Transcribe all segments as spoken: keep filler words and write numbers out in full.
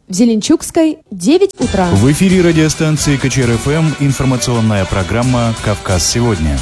В Зеленчукской девять утра. В эфире радиостанции КЧР-ФМ информационная программа «Кавказ сегодня».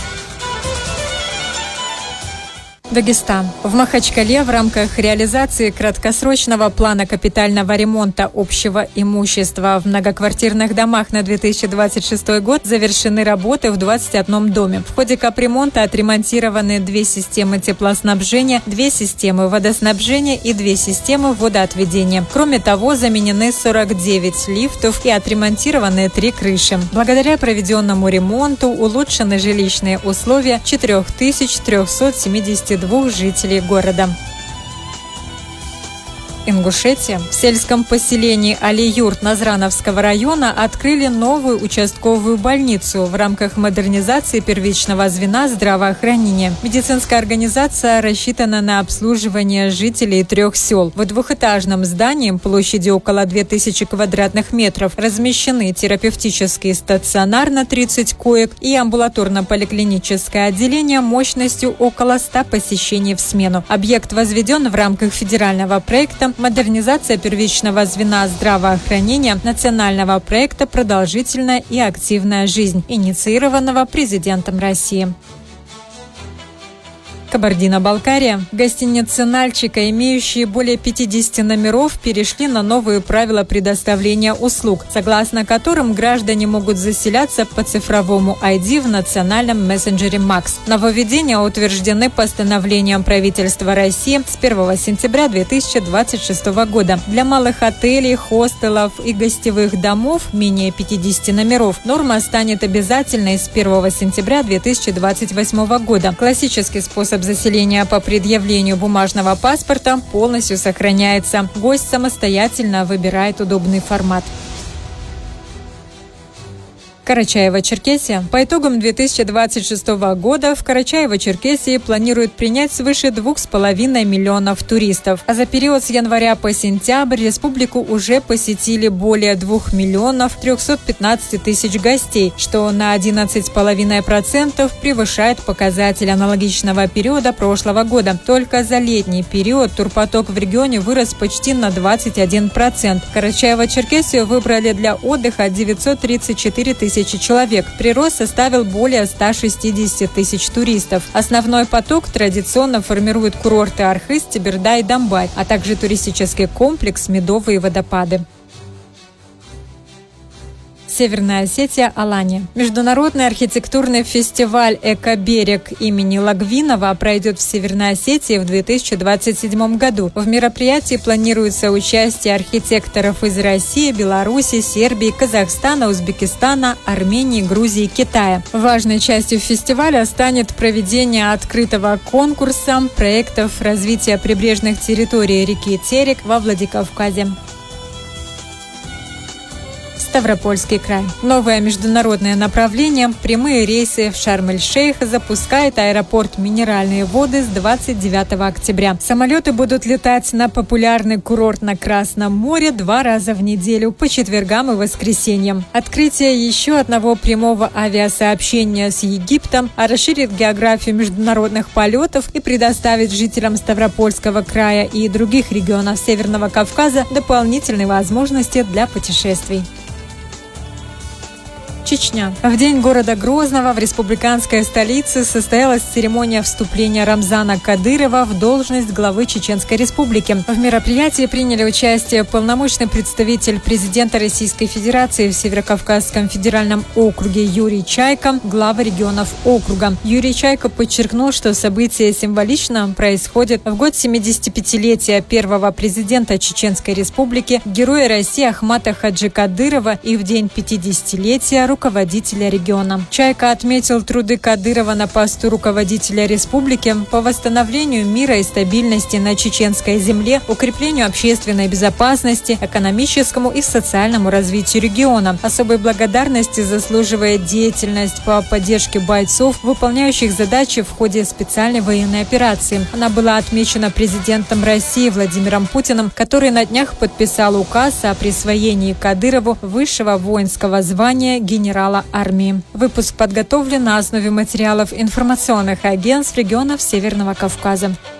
Дагестан. В Махачкале в рамках реализации краткосрочного плана капитального ремонта общего имущества в многоквартирных домах на две тысячи двадцать шестой год завершены работы в двадцати одном доме. В ходе капремонта отремонтированы две системы теплоснабжения, две системы водоснабжения и две системы водоотведения. Кроме того, заменены сорок девять лифтов и отремонтированы три крыши. Благодаря проведенному ремонту улучшены жилищные условия четыре тысячи триста семьдесят двух жителей города. Ингушетия. В сельском поселении Али-Юрт Назрановского района открыли новую участковую больницу в рамках модернизации первичного звена здравоохранения. Медицинская организация рассчитана на обслуживание жителей трех сел. В двухэтажном здании площадью около двух тысяч квадратных метров размещены терапевтический стационар на тридцать коек и амбулаторно-поликлиническое отделение мощностью около ста посещений в смену. Объект возведен в рамках федерального проекта «Модернизация первичного звена здравоохранения» национального проекта «Продолжительная и активная жизнь», инициированного президентом России. Кабардино-Балкария. Гостиницы Нальчика, имеющие более пятидесяти номеров, перешли на новые правила предоставления услуг, согласно которым граждане могут заселяться по цифровому ай ди в национальном мессенджере Макс. Нововведения утверждены постановлением правительства России с первого сентября две тысячи двадцать шестого года. Для малых отелей, хостелов и гостевых домов менее пятидесяти номеров норма станет обязательной с первого сентября две тысячи двадцать восьмого года. Классический способ заселения по предъявлению бумажного паспорта полностью сохраняется. Гость самостоятельно выбирает удобный формат. Карачаево-Черкесия. По итогам две тысячи двадцать шестого года в Карачаево-Черкесии планируют принять свыше двух с половиной миллионов туристов. А за период с января по сентябрь республику уже посетили более двух миллионов трехсот пятнадцати тысяч гостей, что на одиннадцать с половиной процентов превышает показатель аналогичного периода прошлого года. Только за летний период турпоток в регионе вырос почти на двадцать один процент. Карачаево-Черкесию выбрали для отдыха девятьсот тридцать четыре тысячи человек. Прирост составил более ста шестидесяти тысяч туристов. Основной поток традиционно формируют курорты Архыз, Теберда и Домбай, а также туристический комплекс «Медовые водопады». Северная Осетия, Алания. Международный архитектурный фестиваль «Экоберег» имени Лагвинова пройдет в Северной Осетии в две тысячи двадцать седьмом году. В мероприятии планируется участие архитекторов из России, Беларуси, Сербии, Казахстана, Узбекистана, Армении, Грузии и Китая. Важной частью фестиваля станет проведение открытого конкурса проектов развития прибрежных территорий реки Терек во Владикавказе. Ставропольский край. Новое международное направление прямые рейсы в Шарм-эль-Шейх запускает аэропорт «Минеральные воды» с двадцать девятого октября. Самолеты будут летать на популярный курорт на Красном море два раза в неделю по четвергам и воскресеньям. Открытие еще одного прямого авиасообщения с Египтом расширит географию международных полетов и предоставит жителям Ставропольского края и других регионов Северного Кавказа дополнительные возможности для путешествий. Чечня. В день города Грозного в республиканской столице состоялась церемония вступления Рамзана Кадырова в должность главы Чеченской республики. В мероприятии приняли участие полномочный представитель президента Российской Федерации в Северокавказском федеральном округе Юрий Чайка, главы регионов округа. Юрий Чайка подчеркнул, что событие символично происходит в год семидесятипятилетия первого президента Чеченской республики, героя России Ахмата Хаджи Кадырова, и в день пятидесятилетия руководителя региона. Чайка отметил труды Кадырова на посту руководителя республики по восстановлению мира и стабильности на чеченской земле, укреплению общественной безопасности, экономическому и социальному развитию региона. Особой благодарности заслуживает деятельность по поддержке бойцов, выполняющих задачи в ходе специальной военной операции. Она была отмечена президентом России Владимиром Путиным, который на днях подписал указ о присвоении Кадырову высшего воинского звания генерала армии. Выпуск подготовлен на основе материалов информационных агентств регионов Северного Кавказа.